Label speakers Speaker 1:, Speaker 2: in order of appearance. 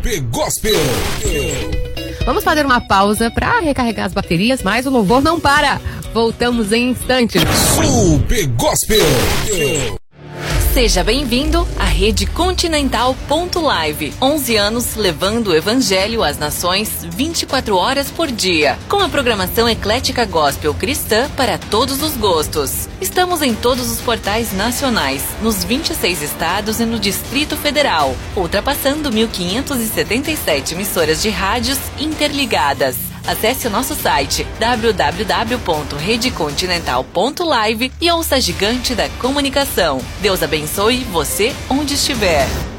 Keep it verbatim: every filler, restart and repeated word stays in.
Speaker 1: Super Gospel.
Speaker 2: Vamos fazer uma pausa para recarregar as baterias, mas o louvor não para. Voltamos em instantes.
Speaker 1: Super Gospel.
Speaker 3: Seja bem-vindo à Rede Continental ponto live. onze anos levando o Evangelho às nações vinte e quatro horas por dia. Com a programação eclética gospel cristã para todos os gostos. Estamos em todos os portais nacionais, nos vinte e seis estados e no Distrito Federal, ultrapassando mil quinhentas e setenta e sete emissoras de rádios interligadas. Acesse o nosso site w w w ponto rede continental ponto live e ouça a gigante da comunicação. Deus abençoe você onde estiver.